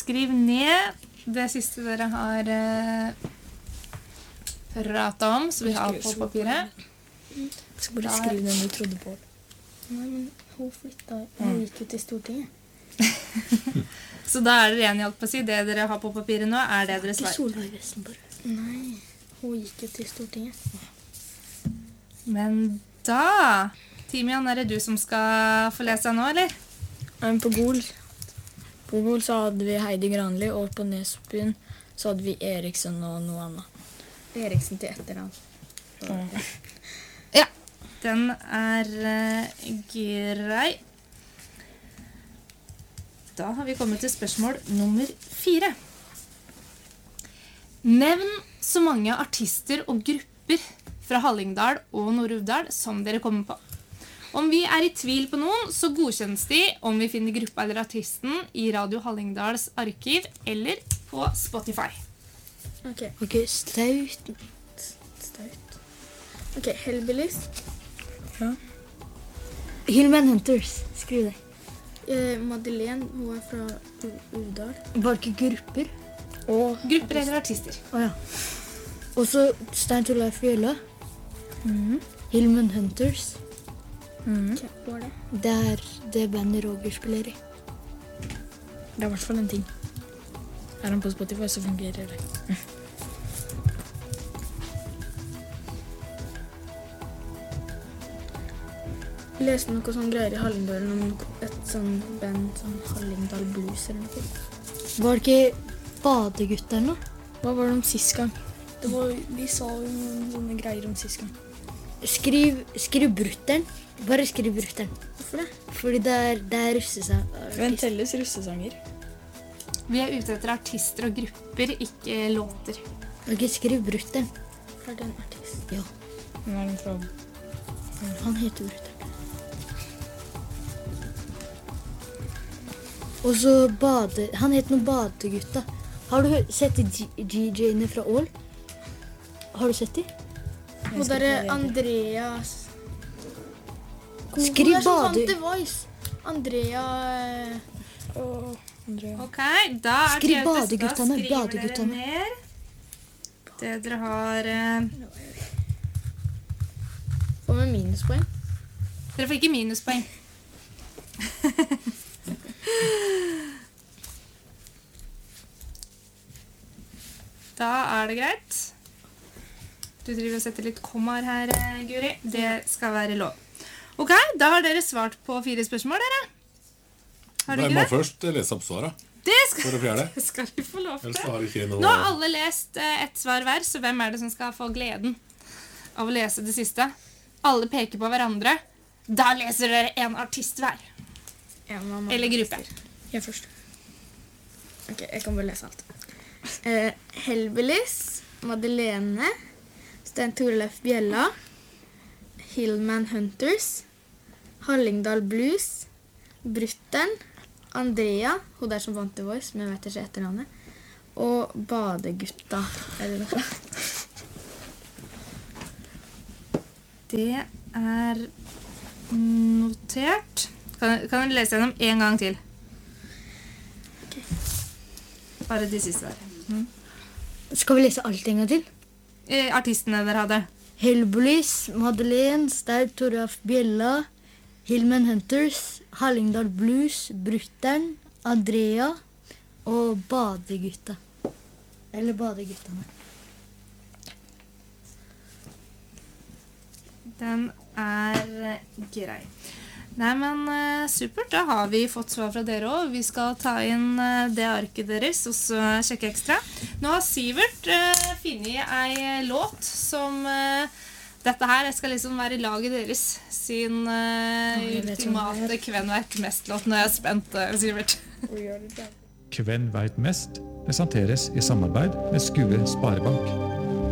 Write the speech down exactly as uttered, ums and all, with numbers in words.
skriv ned det siste dere har uh, pratet om, så vi har på papiret. Jeg skal bare skrive den du trodde på. Nei, men hun flyttet, hun gikk ut i Stortinget. Så da er dere enige på å si, det dere har på papiret nå, er det dere svarer. Ikke Solveig Vestenborg. Nei, hun gikk ut i Stortinget. Men da, Timian, er det du som skal få lese nå, eller? På Gol, på Gol så hadde vi Heidi Granli, og på Nesbyen så hadde vi Eriksen og noe annet. Eriksen til etternavn. Ja. Ja, den er uh, grei. Da har vi kommet til spørsmål nummer fire. Nevn så mange artister og grupper fra Hallingdal og Nord-Uvdal som dere kommer på. Om vi er i tvil på noen, så godkjennes de om vi finner gruppa eller artisten i Radio Hallingdals arkiv eller på Spotify. Ok, ok, staut. Staut. Ok, Hellbillies. Ja. Hillman Hunters, skriv det. Eh, Madeleine, hun er fra Uvdal. Var det ikke grupper? Og Grupper eller artister. Åja. Og så Stein Torleif Fjøla. Mhm. Hillman Hunters. Mhm. Hva var det? Det er det bandet Roger spiller i. Det er i hvert fall en ting. Er han på Spotify, så fungerer det. Jeg leste noe sånn greier i Hallingdal om et sånn band, sånn Hallingdal Blues eller noe. Var det ikke Badegutta eller noe? Hva var det om sist gang? Det var, de sa jo noen sånne greier om sist gang. Skriv, skriv Brutteren. Bare skriv Brutteren. Hvorfor det? Fordi det er, det er russesang. Men telles russesanger? Vi er ute etter artister og grupper, ikke låter. Ok, skriv Brutteren. Er det en artist? Ja. Hvem er den fra? Han heter Brutteren. Og så bade... Han heter noe Badegutta. Har du sett de G J-ene fra Ål? Har du sett de? Og der er Andreas... Skriv Hun er som bade- vant The Voice. Andrea... Og Andrea. Ok, da er Skriv tiden best. Da badeguttene, skriver dere badeguttene. ned det dere har... eh, Får med minuspoeng. Dere får ikke minuspoeng. Da er det greit. Du driver og setter litt kommaer her, eh, Guri. Det skal være lov. Ok, da har dere svart på fire spørsmål, dere. Har du Jeg ikke må det? først lese opp svaret Det skal, for å fjerde. det skal du få lov Ellers til. har ikke noe... Nå har alle lest eh, ett svar hver, så hvem er det som skal få gleden av å lese det siste? Alle peker på hverandre. Da leser dere en artist hver. Eller gruppe. Jeg først. Ok, jeg kan bare lese alt. Eh, Hellbillies, Madeleine, Stein Torleif Bjella, Hillman Hunters, Hallingdal Blues, Brutteren, Andrea, hun der som vant The Voice, men jeg vet ikke etternavnet, og Badegutta. Er det noe? Det er notert. Kan, kan du lese gjennom en gang til? Bare de siste der. Mm. Skal vi lese alt en gang til? Eh, artistene dere hadde. Hellbillies, Madeleine, Stein Torleif Bjella, Hillman Hunters, Hallingdal Blues, Brutteren, Andrea og Badegutta. Eller Badeguttene. Den er grei. Nei, men uh, supert. Da har vi fått svar fra dere også. Vi skal ta inn uh, det arket deres, og så sjekke ekstra. Nå har Sivert uh, finnet ei låt som... Uh, dette her skal liksom være i laget deres sin uh, ultimate Kven vet mest-låt. Nå er jeg spent, uh, Sivert. Kven vet mest presenteres i samarbeid med Skue Sparebank.